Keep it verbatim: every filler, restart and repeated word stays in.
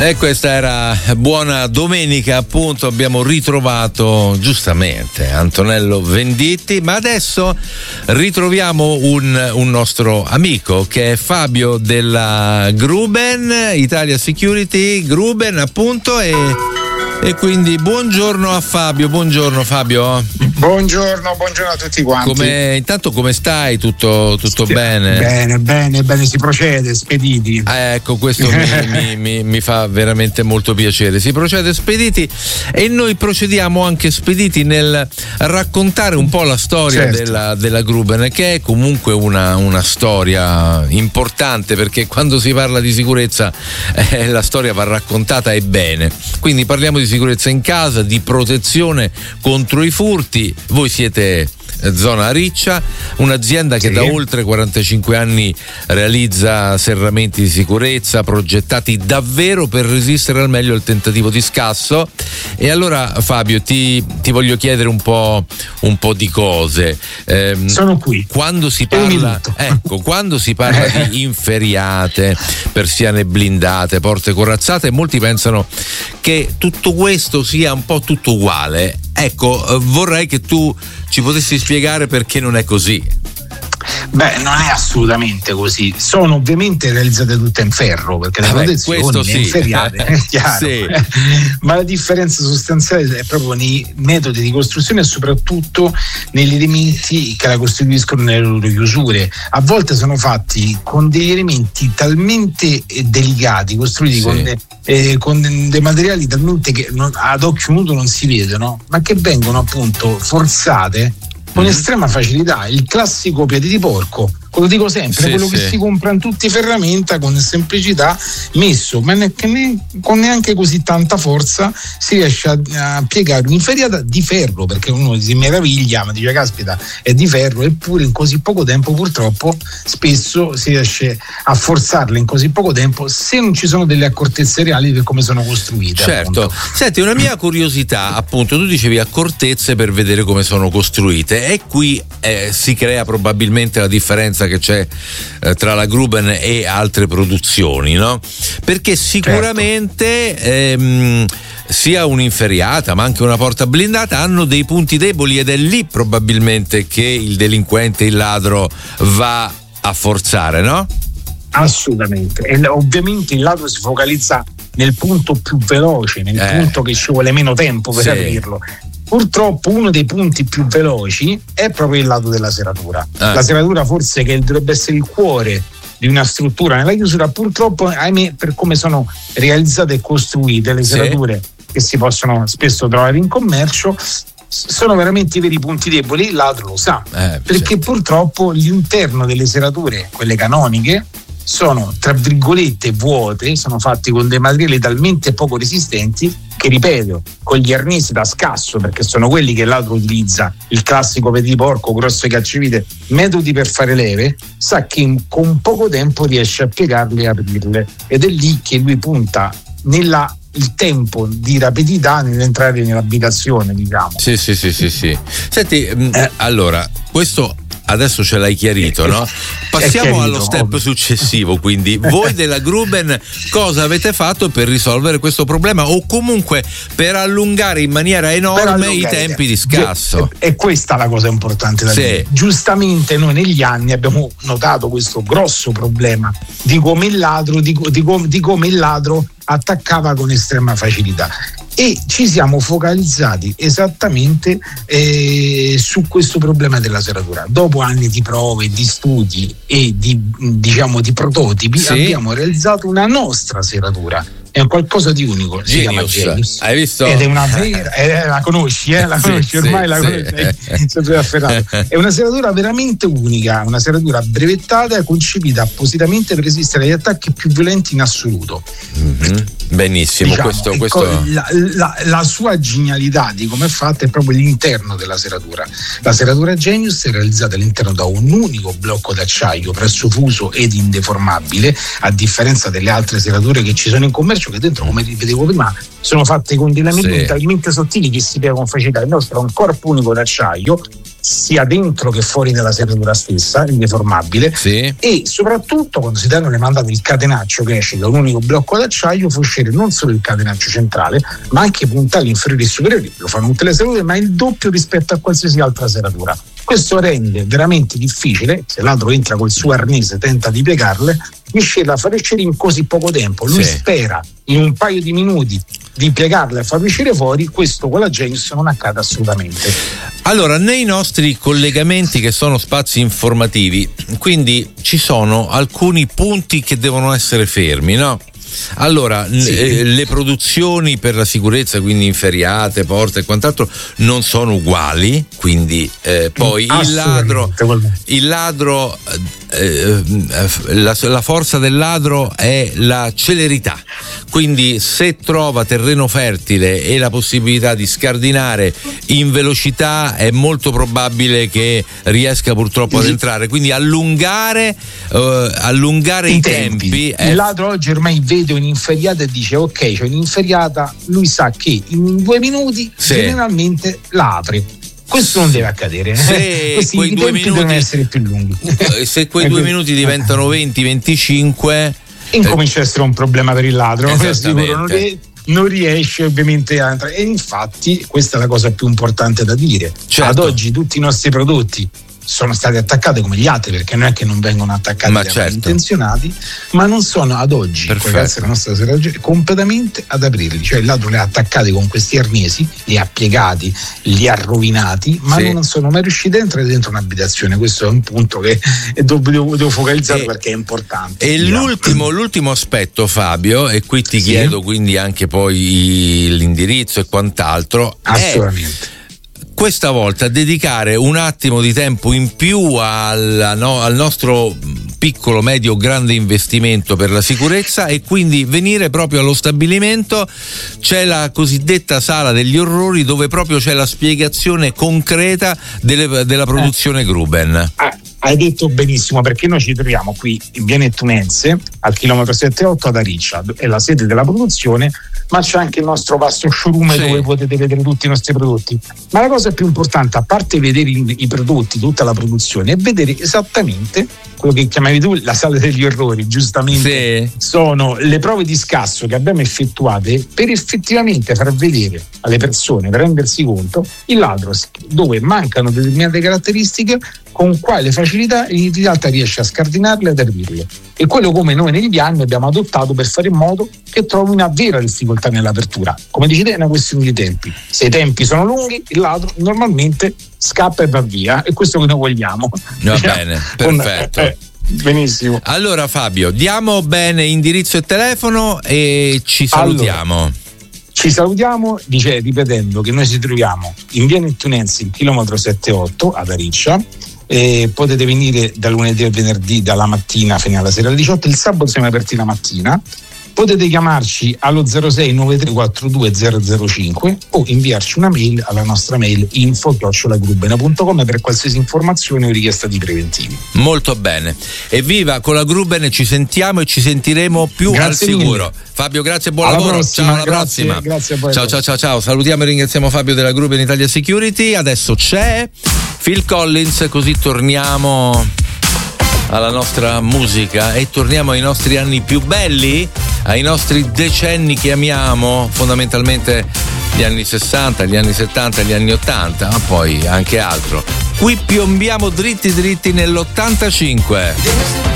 E questa era Buona Domenica, appunto. Abbiamo ritrovato giustamente Antonello Venditti, ma adesso ritroviamo un, un nostro amico che è Fabio della Gruben Italia Security, Gruben appunto, e, e quindi buongiorno a Fabio. Buongiorno Fabio. Buongiorno, buongiorno a tutti quanti. Come, intanto come stai? Tutto, tutto Sì, bene? Bene, bene, bene, si procede, spediti. Ah, ecco, questo mi, mi, mi, mi fa veramente molto piacere. Si procede spediti e noi procediamo anche spediti nel raccontare un po' la storia certo. della, della Gruben, che è comunque una, una storia importante, perché quando si parla di sicurezza eh, la storia va raccontata e bene. Quindi parliamo di sicurezza in casa, di protezione contro i furti. Voi siete Zona Riccia, un'azienda che sì. da oltre quarantacinque anni realizza serramenti di sicurezza progettati davvero per resistere al meglio al tentativo di scasso. E allora Fabio, ti, ti voglio chiedere un po', un po' di cose. Eh, Sono qui. Quando si parla, ecco, quando si parla di inferriate, persiane blindate, porte corazzate, molti pensano che tutto questo sia un po' tutto uguale. Ecco, vorrei che tu ci potessi spiegare perché non è così. Beh, non è assolutamente così. Sono ovviamente realizzate tutte in ferro, perché le protezioni sì. inferriate, è chiaro. Sì. Ma la differenza sostanziale è proprio nei metodi di costruzione e soprattutto negli elementi che la costituiscono nelle loro chiusure. A volte sono fatti con degli elementi talmente delicati, costruiti sì. con, de, eh, con dei materiali talmente che non, ad occhio nudo non si vedono, ma che vengono appunto forzate con estrema facilità. Il classico piede di porco, lo dico sempre, sì, quello sì. che si compra in tutti i ferramenta con semplicità messo, ma ne, ne, con neanche così tanta forza si riesce a, a piegare un'inferriata di ferro, perché uno si meraviglia, ma dice caspita è di ferro, eppure in così poco tempo purtroppo spesso si riesce a forzarle in così poco tempo se non ci sono delle accortezze reali per come sono costruite. Certo. Appunto. Senti, una mia curiosità, appunto, tu dicevi accortezze per vedere come sono costruite, e qui eh, si crea probabilmente la differenza che c'è eh, tra la Gruben e altre produzioni, no? Perché sicuramente certo. ehm, sia un'inferriata ma anche una porta blindata hanno dei punti deboli, ed è lì probabilmente che il delinquente, il ladro va a forzare, no? Assolutamente. E ovviamente il ladro si focalizza nel punto più veloce, nel eh. punto che ci vuole meno tempo per sì. aprirlo. Purtroppo uno dei punti più veloci è proprio il lato della serratura. Ah. La serratura, forse, che dovrebbe essere il cuore di una struttura nella chiusura, purtroppo, ahimè, per come sono realizzate e costruite le serrature sì. che si possono spesso trovare in commercio, sono veramente i veri punti deboli. Il ladro lo sa, eh, perché sì. purtroppo l'interno delle serrature, quelle canoniche, sono tra virgolette vuote, sono fatti con dei materiali talmente poco resistenti che, ripeto, con gli arnesi da scasso, perché sono quelli che l'altro utilizza, il classico piede di porco, grosso cacciavite, metodi per fare leve, sa che in, con poco tempo riesce a piegarle e aprirle, ed è lì che lui punta nella il tempo di rapidità nell'entrare nell'abitazione, diciamo. Sì, sì, sì, sì, sì. Senti, eh. allora, questo adesso ce l'hai chiarito, no? Passiamo chiarito, allo step ovvio. successivo, quindi voi della Gruben cosa avete fatto per risolvere questo problema, o comunque per allungare in maniera enorme i tempi di scasso? E questa è la cosa importante da sì. dire. Giustamente noi negli anni abbiamo notato questo grosso problema di come il ladro di, di, di come il ladro attaccava con estrema facilità, e ci siamo focalizzati esattamente eh, su questo problema della serratura. Dopo anni di prove, di studi e di, diciamo, di prototipi, sì. abbiamo realizzato una nostra serratura. È un qualcosa di unico, si chiama Genius. Hai visto? Ed è una vera, eh, la conosci, eh? La conosci sì, ormai, sì, la conosci. Sì. È una serratura veramente unica, una serratura brevettata e concepita appositamente per resistere agli attacchi più violenti in assoluto. Mm-hmm. Benissimo, diciamo, questo, questo... La, la, la sua genialità di come è fatta è proprio l'interno della serratura. La serratura Genius è realizzata all'interno da un unico blocco d'acciaio presso fuso ed indeformabile, a differenza delle altre serrature che ci sono in commercio, che dentro, come ripetevo prima, sono fatte con dei lamellini sì. talmente sottili che si piega con facilità. Il nostro è un corpo unico d'acciaio sia dentro che fuori dalla serratura stessa, il deformabile, sì. E soprattutto quando si danno le mandate, il catenaccio che esce da un unico blocco d'acciaio fa uscire non solo il catenaccio centrale ma anche i puntali inferiori e superiori, lo fanno tutte le serrature, ma il doppio rispetto a qualsiasi altra serratura. Questo rende veramente difficile, se l'altro entra col suo arnese, tenta di piegarle, riuscirla a far uscire in così poco tempo. Lui sì. spera in un paio di minuti di piegarla e far uscire fuori. Questo con la Genius non accade assolutamente. Allora, nei nostri collegamenti, che sono spazi informativi, quindi ci sono alcuni punti che devono essere fermi, no? Allora, sì. le, le produzioni per la sicurezza, quindi inferriate, porte e quant'altro, non sono uguali, quindi eh, poi il ladro, il ladro eh, la, la forza del ladro è la celerità, quindi se trova terreno fertile e la possibilità di scardinare in velocità è molto probabile che riesca purtroppo ad entrare, quindi allungare eh, allungare i, i tempi, tempi è... il ladro oggi ormai vede un'inferriata e dice ok, c'è un'inferriata, lui sa che in due minuti sì. generalmente la apre. Questo non deve accadere. Se Questi quei due tempi minuti devono essere più lunghi. Se quei due minuti diventano venti venticinque, incomincia a essere un problema per il ladro. Sicuro non, rie- non riesce ovviamente a entrare. E infatti questa è la cosa più importante da dire. Certo. Ad oggi tutti i nostri prodotti sono stati attaccati come gli altri, perché non è che non vengono attaccati ma da certo. intenzionati, ma non sono ad oggi, grazie alla nostra serratura, completamente ad aprirli. Cioè il ladro li ha attaccati con questi arnesi, li ha piegati, li ha rovinati, ma sì. non sono mai riusciti a entrare dentro un'abitazione. Questo è un punto che devo, devo focalizzare e, perché è importante. E l'ultimo, l'ultimo aspetto, Fabio, e qui ti sì. chiedo quindi anche poi l'indirizzo e quant'altro. Assolutamente. È questa volta dedicare un attimo di tempo in più al, no, al nostro piccolo, medio, grande investimento per la sicurezza, e quindi venire proprio allo stabilimento. C'è la cosiddetta sala degli orrori, dove proprio c'è la spiegazione concreta delle, della produzione Gruben. Ah, hai detto benissimo, perché noi ci troviamo qui in via Nettunense al chilometro sette otto ad Ariccia, è la sede della produzione, ma c'è anche il nostro vasto showroom sì. dove potete vedere tutti i nostri prodotti. Ma la cosa più importante, a parte vedere i, i prodotti, tutta la produzione, è vedere esattamente quello che chiamavi tu la sala degli orrori. Giustamente sì. sono le prove di scasso che abbiamo effettuate per effettivamente far vedere alle persone, per rendersi conto, il ladro dove mancano determinate caratteristiche, con quale facilità in realtà riesce a scardinarle e ad aprirle. E quello come noi negli anni abbiamo adottato per fare in modo che trovi una vera difficoltà nell'apertura. Come dici te, è una questione di tempi. Se i tempi sono lunghi, il ladro normalmente scappa e va via, e questo che noi vogliamo. Va bene, perfetto. Eh, benissimo. Allora Fabio, diamo bene indirizzo e telefono e ci salutiamo. Allora, ci salutiamo dice, ripetendo che noi ci troviamo in via Nettunense, chilometro sette otto ad Ariccia. Eh, potete venire da lunedì al venerdì dalla mattina fino alla sera alle diciotto. Il sabato siamo aperti la mattina. Potete chiamarci allo zero sei nove tre quattro due zero zero cinque o inviarci una mail alla nostra mail info chiocciola gruben punto com per qualsiasi informazione o richiesta di preventivi. Molto bene, evviva con la Gruben, ci sentiamo e ci sentiremo più grazie al sicuro. Mille. Fabio, grazie, buon alla lavoro. Prossima, ciao, alla grazie, prossima. Grazie a voi. Ciao, ciao, ciao, ciao. Salutiamo e ringraziamo Fabio della Gruben Italia Security. Adesso c'è Phil Collins, così torniamo alla nostra musica e torniamo ai nostri anni più belli, ai nostri decenni che amiamo, fondamentalmente gli anni sessanta, gli anni settanta, gli anni ottanta, ma poi anche altro. Qui piombiamo dritti dritti nell'ottantacinque.